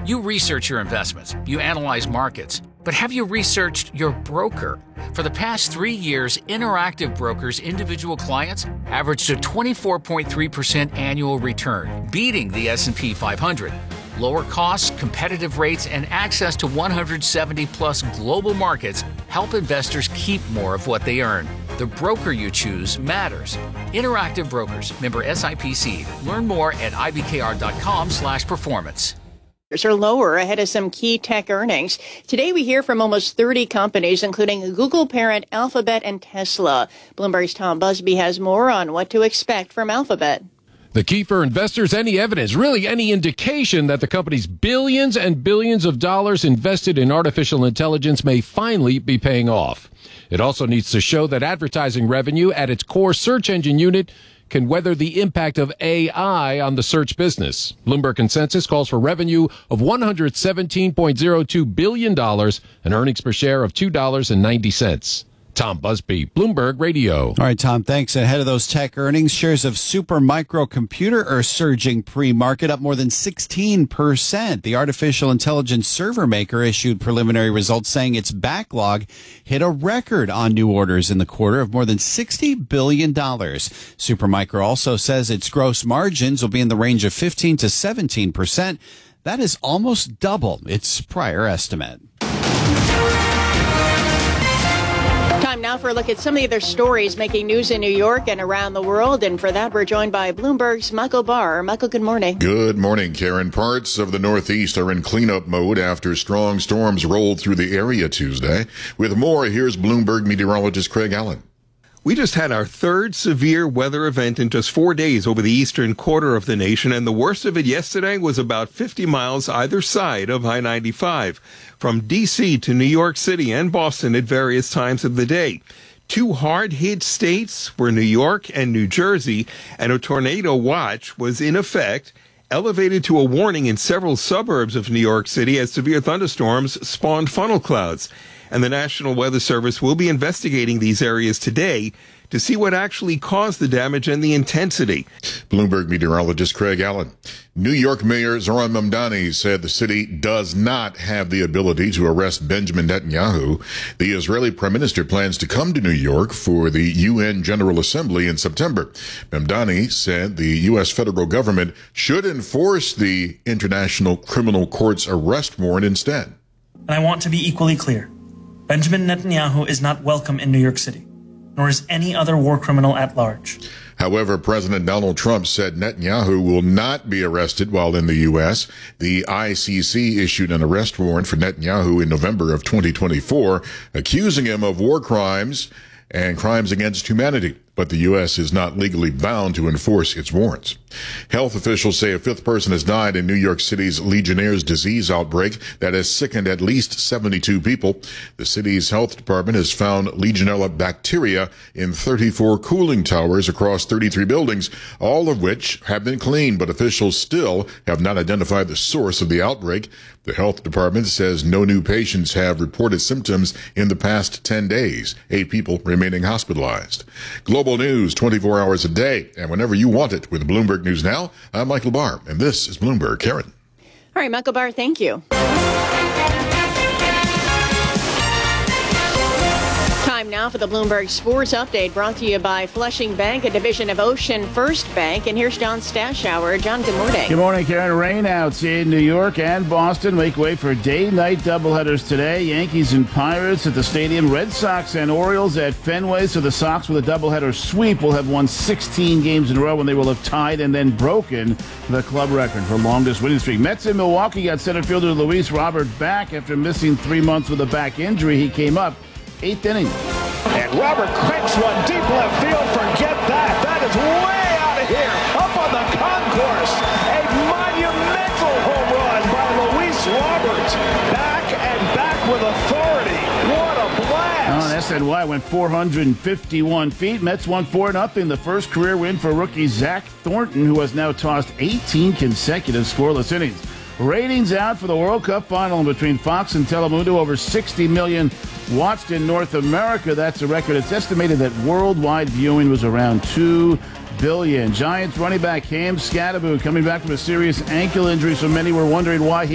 You research your investments, you analyze markets, but have you researched your broker? For the past 3 years, Interactive Brokers' individual clients averaged a 24.3% annual return, beating the S&P 500. Lower costs, competitive rates, and access to 170-plus global markets help investors keep more of what they earn. The broker you choose matters. Interactive Brokers, member SIPC. Learn more at ibkr.com/performance. Are lower ahead of some key tech earnings. Today we hear from almost 30 companies, including Google parent Alphabet and Tesla. Bloomberg's Tom Busby has more on what to expect from Alphabet. The key for investors, any evidence, really any indication that the company's billions and billions of dollars invested in artificial intelligence may finally be paying off. It also needs to show that advertising revenue at its core search engine unit can weather the impact of AI on the search business. Bloomberg Consensus calls for revenue of $117.02 billion and earnings per share of $2.90. Tom Busby, Bloomberg Radio. All right, Tom, thanks. Ahead of those tech earnings, shares of Supermicro Computer are surging pre-market, up more than 16%. The artificial intelligence server maker issued preliminary results saying its backlog hit a record on new orders in the quarter of more than $60 billion. Supermicro also says its gross margins will be in the range of 15 to 17%. That is almost double its prior estimate. Time now for a look at some of the other stories making news in New York and around the world. And for that, we're joined by Bloomberg's Michael Barr. Michael, good morning. Good morning, Karen. Parts of the Northeast are in cleanup mode after strong storms rolled through the area Tuesday. With more, here's Bloomberg meteorologist Craig Allen. We just had our third severe weather event in just 4 days over the eastern quarter of the nation, and the worst of it yesterday was about 50 miles either side of I-95, from D.C. to New York City and Boston at various times of the day. Two hard-hit states were New York and New Jersey, and a tornado watch was in effect, elevated to a warning in several suburbs of New York City as severe thunderstorms spawned funnel clouds. And the National Weather Service will be investigating these areas today to see what actually caused the damage and the intensity. Bloomberg meteorologist Craig Allen. New York Mayor Zohran Mamdani said the city does not have the ability to arrest Benjamin Netanyahu. The Israeli Prime Minister plans to come to New York for the UN General Assembly in September. Mamdani said the U.S. federal government should enforce the International Criminal Court's arrest warrant instead. And I want to be equally clear. Benjamin Netanyahu is not welcome in New York City, nor is any other war criminal at large. However, President Donald Trump said Netanyahu will not be arrested while in the U.S. The ICC issued an arrest warrant for Netanyahu in November of 2024, accusing him of war crimes and crimes against humanity. But the U.S. is not legally bound to enforce its warrants. Health officials say a fifth person has died in New York City's Legionnaire's disease outbreak that has sickened at least 72 people. The city's health department has found Legionella bacteria in 34 cooling towers across 33 buildings, all of which have been cleaned, but officials still have not identified the source of the outbreak. The health department says no new patients have reported symptoms in the past 10 days, 8 people remaining hospitalized. Global news 24 hours a day and whenever you want it with Bloomberg News Now. I'm Michael Barr, and this is Bloomberg. Karen. All right, Michael Barr, thank you. Time now for the Bloomberg Sports Update, brought to you by Flushing Bank, a division of Ocean First Bank. And here's John Stashower. John, good morning. Good morning, Karen. Rainouts in New York and Boston make way for day-night doubleheaders today. Yankees and Pirates at the stadium. Red Sox and Orioles at Fenway. So the Sox, with a doubleheader sweep, will have won 16 games in a row when they will have tied and then broken the club record for longest winning streak. Mets in Milwaukee got center fielder Luis Robert back after missing 3 months with a back injury. He came up 8th inning. And Robert cranks one deep left field. Forget that. That is way out of here. Up on the concourse. A monumental home run by Luis Robert. Back and back with authority. What a blast. SNY went 451 feet. Mets won 4-0. The first career win for rookie Zach Thornton, who has now tossed 18 consecutive scoreless innings. Ratings out for the World Cup final between Fox and Telemundo. Over 60 million watched in North America. That's a record. It's estimated that worldwide viewing was around 2 billion. Giants running back Cam Scatterbo coming back from a serious ankle injury, so many were wondering why he